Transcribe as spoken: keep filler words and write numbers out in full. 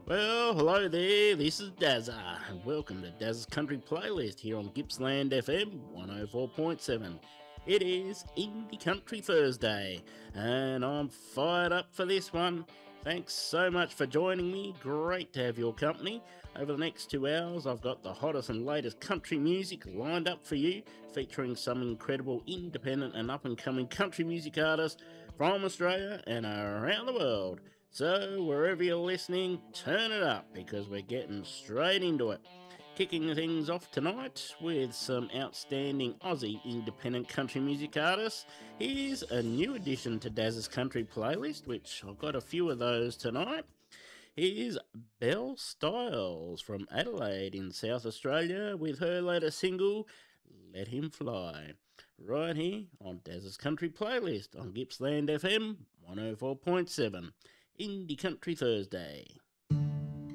Well, hello there, this is Dazza, and welcome to Dazza's Country Playlist here on Gippsland F M one oh four point seven. It is Indie Country Thursday, and I'm fired up for this one. Thanks so much for joining me, great to have your company. Over the next two hours, I've got the hottest and latest country music lined up for you, featuring some incredible independent and up-and-coming country music artists from Australia and around the world. So, wherever you're listening, turn it up because we're getting straight into it. Kicking things off tonight with some outstanding Aussie independent country music artists. Here's a new addition to Daz's Country Playlist, which I've got a few of those tonight. Here's Belle Styles from Adelaide in South Australia with her latest single, Let Him Fly. Right here on Daz's Country Playlist on Gippsland F M one oh four point seven. Indie Country Thursday.